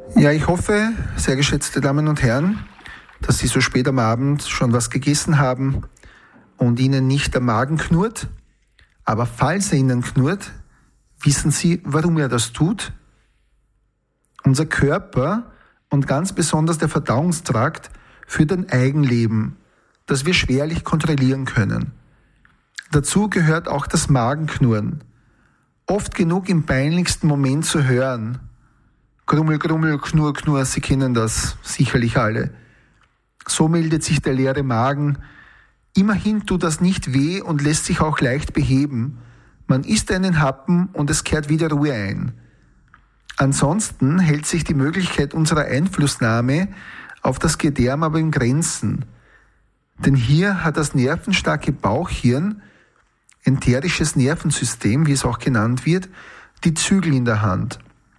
Ja, ich hoffe, sehr geschätzte Damen und Herren, dass Sie so spät am Abend schon was gegessen haben und Ihnen nicht der Magen knurrt. Aber falls er Ihnen knurrt, wissen Sie, warum er das tut? Unser Körper und ganz besonders der Verdauungstrakt führt ein Eigenleben, das wir schwerlich kontrollieren können. Dazu gehört auch das Magenknurren. Oft genug im peinlichsten Moment zu hören. Grummel, Grummel, Knurr, Knurr, Sie kennen das sicherlich alle. So meldet sich der leere Magen. Immerhin tut das nicht weh und lässt sich auch leicht beheben. Man isst einen Happen und es kehrt wieder Ruhe ein. Ansonsten hält sich die Möglichkeit unserer Einflussnahme auf das Gedärm aber in Grenzen. Denn hier hat das nervenstarke Bauchhirn, enterisches Nervensystem, wie es auch genannt wird, die Zügel in der Hand.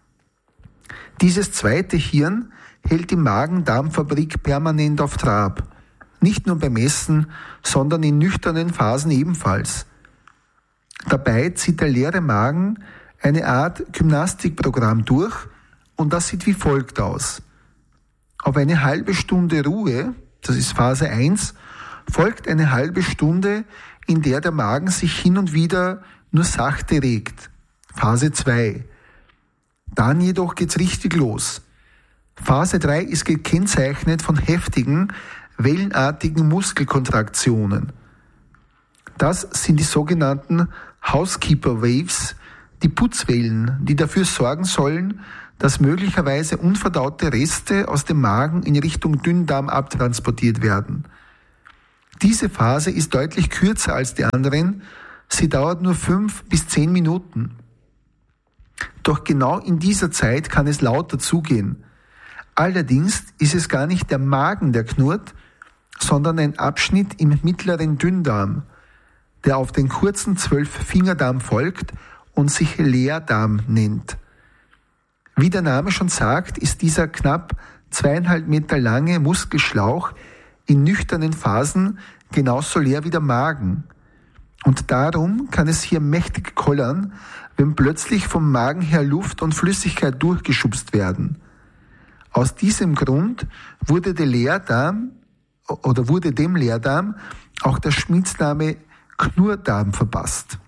Dieses zweite Hirn hält die Magen-Darm-Fabrik permanent auf Trab. Nicht nur beim Essen, sondern in nüchternen Phasen ebenfalls. Dabei zieht der leere Magen eine Art Gymnastikprogramm durch und das sieht wie folgt aus. Auf eine halbe Stunde Ruhe, das ist Phase 1, folgt eine halbe Stunde, in der der Magen sich hin und wieder nur sachte regt. Phase 2. Dann jedoch geht's richtig los. Phase 3 ist gekennzeichnet von heftigen, wellenartigen Muskelkontraktionen. Das sind die sogenannten Housekeeper Waves, die Putzwellen, die dafür sorgen sollen, dass möglicherweise unverdaute Reste aus dem Magen in Richtung Dünndarm abtransportiert werden. Diese Phase ist deutlich kürzer als die anderen, sie dauert nur 5 bis 10 Minuten. Doch genau in dieser Zeit kann es lauter zugehen. Allerdings ist es gar nicht der Magen, der knurrt, sondern ein Abschnitt im mittleren Dünndarm, der auf den kurzen 12-Fingerdarm folgt und sich Leerdarm nennt. Wie der Name schon sagt, ist dieser knapp 2,5 Meter lange Muskelschlauch in nüchternen Phasen genauso leer wie der Magen. Und darum kann es hier mächtig kollern, wenn plötzlich vom Magen her Luft und Flüssigkeit durchgeschubst werden. Aus diesem Grund wurde dem Leerdarm auch der Spitzname Knurrdarm verpasst.